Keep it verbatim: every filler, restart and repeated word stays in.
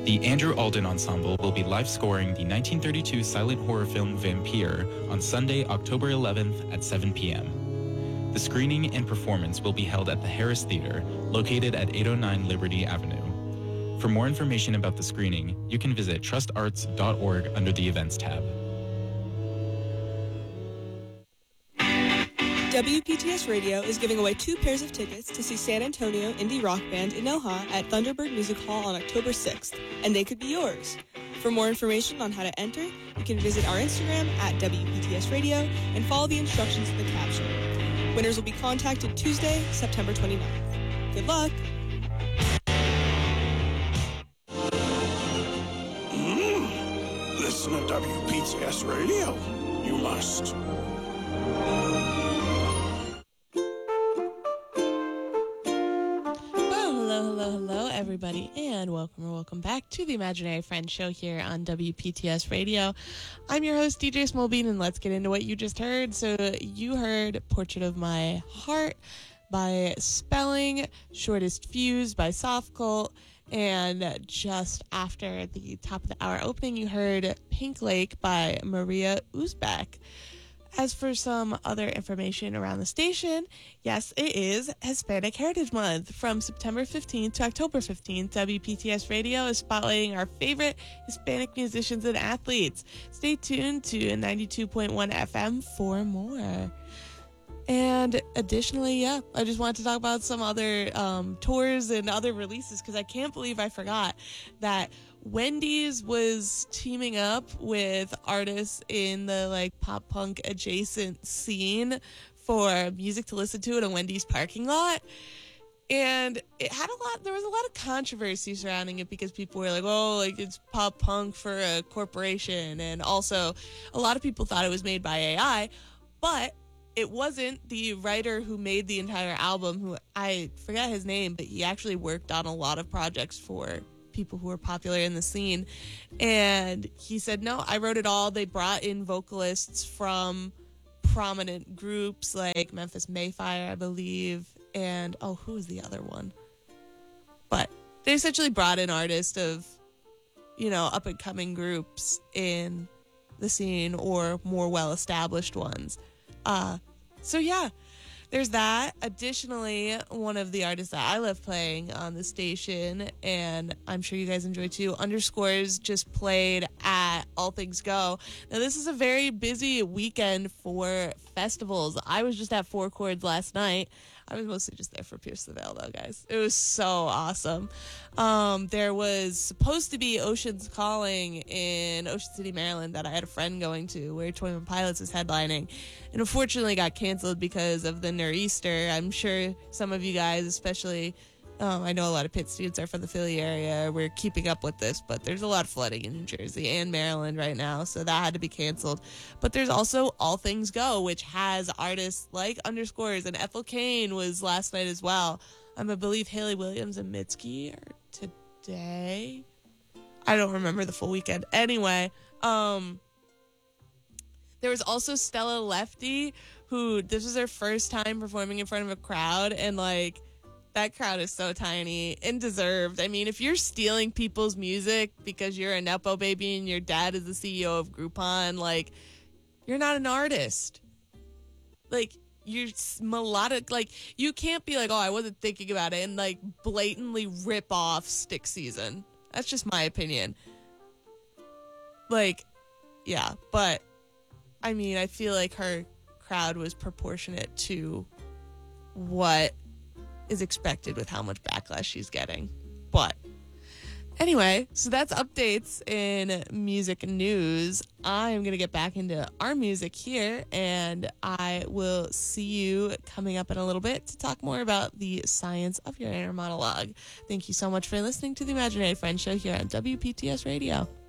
The Andrew Alden Ensemble will be live scoring the nineteen thirty-two silent horror film Vampire on Sunday, October eleventh at seven p.m. The screening and performance will be held at the Harris Theater, located at eight oh nine Liberty Avenue. For more information about the screening, you can visit trust arts dot org under the Events tab. W P T S Radio is giving away two pairs of tickets to see San Antonio indie rock band Inoha at Thunderbird Music Hall on October sixth, and they could be yours. For more information on how to enter, you can visit our Instagram at W P T S Radio and follow the instructions in the caption. Winners will be contacted Tuesday, September twenty-ninth. Good luck! Mm, listen to W P T S Radio. You must. Everybody, and welcome or welcome back to the Imaginary Friends Show here on W P T S Radio. I'm your host, D J Smolbean, and let's get into what you just heard. So you heard Portrait of My Heart by Spelling, Shortest Fuse by Soft Cult, and just after the top of the hour opening, you heard Pink Lake by Maria Uzbek. As for some other information around the station, yes, it is Hispanic Heritage Month. From September fifteenth to October fifteenth, W P T S Radio is spotlighting our favorite Hispanic musicians and athletes. Stay tuned to ninety-two point one F M for more. And additionally, yeah, I just wanted to talk about some other um, tours and other releases, because I can't believe I forgot that Wendy's was teaming up with artists in the like pop punk adjacent scene for music to listen to in a Wendy's parking lot. And it had a lot, there was a lot of controversy surrounding it, because people were like, oh, like it's pop punk for a corporation. And also a lot of people thought it was made by A I, but it wasn't. The writer who made the entire album, who I forget his name, but he actually worked on a lot of projects for people who are popular in the scene. And he said, no, I wrote it all. They brought in vocalists from prominent groups like Memphis Mayfire, I believe. And, oh, who was the other one? But they essentially brought in artists of, you know, up-and-coming groups in the scene, or more well-established ones. Uh, so, yeah, there's that. Additionally, one of the artists that I love playing on the station, and I'm sure you guys enjoy too, Underscores, just played at All Things Go. Now, this is a very busy weekend for festivals. I was just at Four Chords last night. I was mostly just there for Pierce the Veil, though, guys. It was so awesome. Um, there was supposed to be Ocean's Calling in Ocean City, Maryland, that I had a friend going to, where twenty-one Pilots is headlining. And unfortunately got canceled because of the nor'easter. I'm sure some of you guys, especially, um, I know a lot of Pitt students are from the Philly area. We're keeping up with this, but there's a lot of flooding in New Jersey and Maryland right now, so that had to be canceled. But there's also All Things Go, which has artists like Underscores, and Ethel Cain was last night as well. Um, I believe Haley Williams and Mitski are today. I don't remember the full weekend. Anyway, um... there was also Stella Lefty, who this was her first time performing in front of a crowd, and like that crowd is so tiny and deserved. I mean, if you're stealing people's music because you're a Nepo baby and your dad is the C E O of Groupon, like you're not an artist. Like you're melodic. Like you can't be like, oh, I wasn't thinking about it, and like blatantly rip off Stick Season. That's just my opinion. Like, yeah, but. I mean, I feel like her crowd was proportionate to what is expected with how much backlash she's getting. But anyway, so that's updates in music news. I am going to get back into our music here, and I will see you coming up in a little bit to talk more about the science of your inner monologue. Thank you so much for listening to the Imaginary Friends Show here on W P T S Radio.